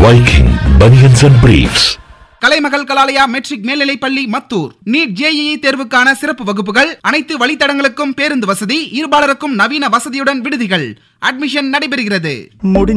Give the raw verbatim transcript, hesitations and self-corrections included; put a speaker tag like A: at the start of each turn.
A: Viking Bunions and Briefs.
B: Kalaimagal Kalalaya matric மேல்நிலை பள்ளி Mathur. NEET JEE தேர்வுக்கான சிறப்பு வகுப்புகள், அனைத்து வழித்தடங்களுக்கும் பேருந்து வசதி, இருபாலருக்கும் நவீன வசதியுடன் விடுதிகள். அட்மிஷன் நடைபெறுகிறது.